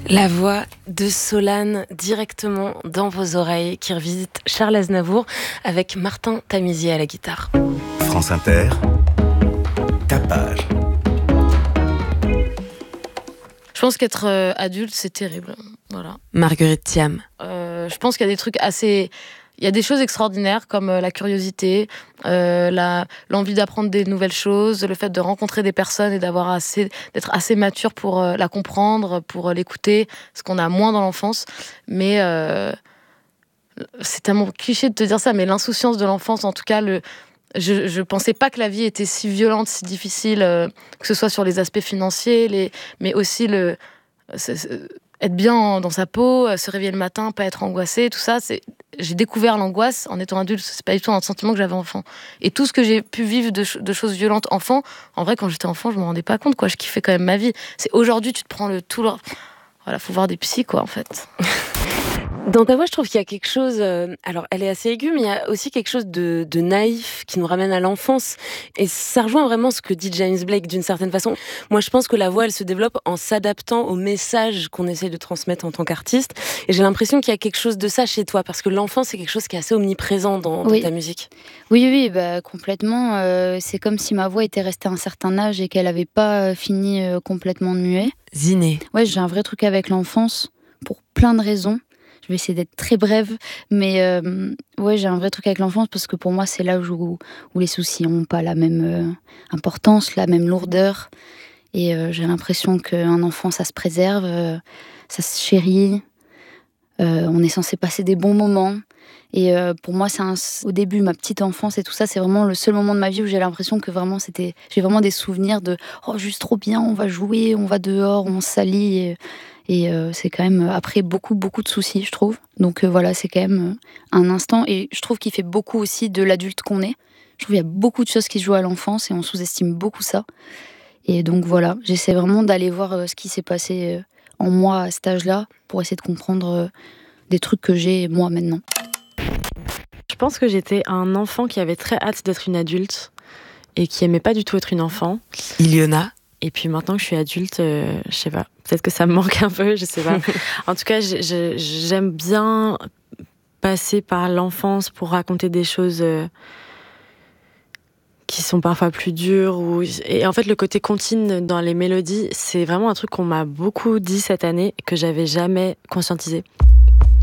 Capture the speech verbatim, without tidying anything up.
La voix de Solane directement dans vos oreilles qui revisite Charles Aznavour avec Martin Tamisier à la guitare. France Inter, Tapage. Je pense qu'être euh, adulte, c'est terrible. Voilà. Marguerite Thiam. Euh, je pense qu'il y a des trucs assez... Il y a des choses extraordinaires comme euh, la curiosité, euh, la, l'envie d'apprendre des nouvelles choses, le fait de rencontrer des personnes et d'avoir assez, d'être assez mature pour euh, la comprendre, pour euh, l'écouter, ce qu'on a moins dans l'enfance. Mais euh, c'est tellement cliché de te dire ça, mais l'insouciance de l'enfance, en tout cas, le, je, je pensais pas que la vie était si violente, si difficile, euh, que ce soit sur les aspects financiers, les, mais aussi le... C'est, c'est, être bien dans sa peau, se réveiller le matin, pas être angoissé, tout ça, c'est... J'ai découvert l'angoisse en étant adulte, c'est pas du tout un sentiment que j'avais enfant. Et tout ce que j'ai pu vivre de, ch- de choses violentes enfant, en vrai, quand j'étais enfant, je me rendais pas compte, quoi. Je kiffais quand même ma vie. C'est aujourd'hui, tu te prends le tout... Le... Voilà, faut voir des psys, quoi, en fait. Dans ta voix, je trouve qu'il y a quelque chose... Euh, alors, elle est assez aiguë, mais il y a aussi quelque chose de, de naïf qui nous ramène à l'enfance. Et ça rejoint vraiment ce que dit James Blake, d'une certaine façon. Moi, je pense que la voix, elle se développe en s'adaptant au message qu'on essaye de transmettre en tant qu'artiste. Et j'ai l'impression qu'il y a quelque chose de ça chez toi, parce que l'enfance, c'est quelque chose qui est assez omniprésent dans, dans oui. ta musique. Oui, oui, bah, complètement. Euh, c'est comme si ma voix était restée à un certain âge et qu'elle n'avait pas euh, fini euh, complètement de muer. Ziné. Ouais, j'ai un vrai truc avec l'enfance, pour plein de raisons. Je vais essayer d'être très brève, mais euh, ouais, j'ai un vrai truc avec l'enfance parce que pour moi, c'est là où, où les soucis n'ont pas la même euh, importance, la même lourdeur. Et euh, j'ai l'impression qu'un enfant, ça se préserve, euh, ça se chérit. Euh, on est censé passer des bons moments. Et euh, pour moi, c'est un, au début, ma petite enfance et tout ça, c'est vraiment le seul moment de ma vie où j'ai l'impression que vraiment c'était... J'ai vraiment des souvenirs de « Oh, juste trop bien, on va jouer, on va dehors, on s'allie. » Et, et euh, c'est quand même, après, beaucoup, beaucoup de soucis, je trouve. Donc euh, voilà, c'est quand même un instant. Et je trouve qu'il fait beaucoup aussi de l'adulte qu'on est. Je trouve qu'il y a beaucoup de choses qui se jouent à l'enfance et on sous-estime beaucoup ça. Et donc voilà, j'essaie vraiment d'aller voir euh, ce qui s'est passé euh, en moi à cet âge-là pour essayer de comprendre euh, des trucs que j'ai moi maintenant. Je pense que j'étais un enfant qui avait très hâte d'être une adulte et qui aimait pas du tout être une enfant. Iliona. Et puis maintenant que je suis adulte, euh, je sais pas, peut-être que ça me manque un peu, je sais pas. En tout cas, je, je, j'aime bien passer par l'enfance pour raconter des choses euh, qui sont parfois plus dures. Ou... Et en fait, le côté contine dans les mélodies, c'est vraiment un truc qu'on m'a beaucoup dit cette année et que j'avais jamais conscientisé.